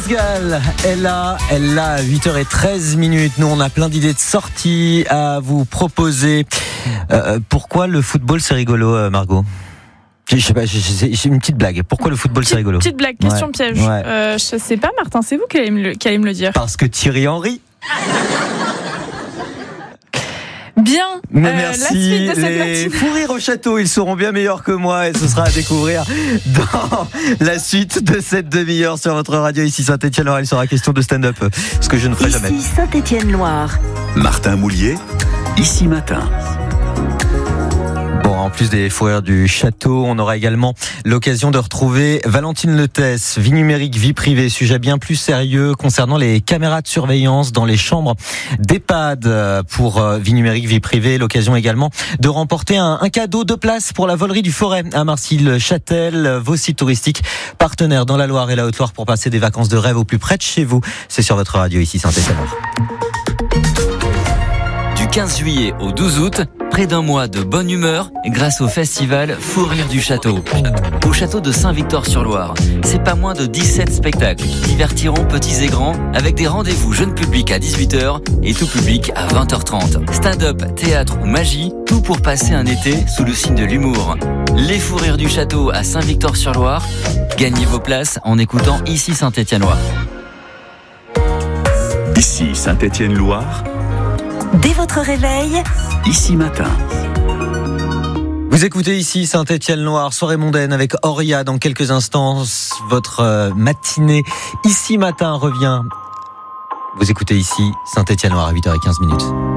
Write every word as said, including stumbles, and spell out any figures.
France Gall est là, elle est là à huit heures treize minutes. Nous, on a plein d'idées de sorties à vous proposer. Euh, pourquoi le football, c'est rigolo, Margot ? Je sais pas, j'ai une petite blague. Pourquoi le football, petite, c'est rigolo ? Petite blague, question ouais. piège. Ouais. Euh, je sais pas, Martin, c'est vous qui allez me le, qui allez me le dire. Parce que Thierry Henry. Bien. Mais euh, merci. La suite de cette les matinée. fous rires au château, ils seront bien meilleurs que moi et ce sera à découvrir dans la suite de cette demi-heure sur votre radio ici Saint-Étienne-Loire. Il sera question de stand-up, ce que je ne ferai ici jamais. Ici Saint-Étienne-Loire. Martin Moulier, ici matin. Bon, en plus des fous rires du château, on aura également l'occasion de retrouver Valentine Letès, vie numérique, vie privée, sujet bien plus sérieux concernant les caméras de surveillance dans les chambres d'EHPAD pour vie numérique, vie privée. L'occasion également de remporter un, un cadeau de place pour la volerie du Forêt à Marcilles-Châtel, vos sites touristiques partenaires dans la Loire et la Haute-Loire pour passer des vacances de rêve au plus près de chez vous. C'est sur votre radio ici Saint-Étienne-Loire. Du quinze juillet au douze août, près d'un mois de bonne humeur grâce au festival Fou Rire du Château. Au château de Saint-Victor-sur-Loire, c'est pas moins de dix-sept spectacles qui divertiront petits et grands avec des rendez-vous jeunes publics à dix-huit heures et tout public à vingt heures trente. Stand-up, théâtre ou magie, tout pour passer un été sous le signe de l'humour. Les Fous Rires du Château à Saint-Victor-sur-Loire. Gagnez vos places en écoutant ici Saint-Étienne-Loire. Ici Saint-Étienne-Loire. Dès votre réveil, ici matin. Vous écoutez ici Saint-Étienne-Loire, soirée mondaine avec Auria dans quelques instants. Votre matinée ici matin revient. Vous écoutez ici Saint-Étienne-Loire à huit heures quinze minutes.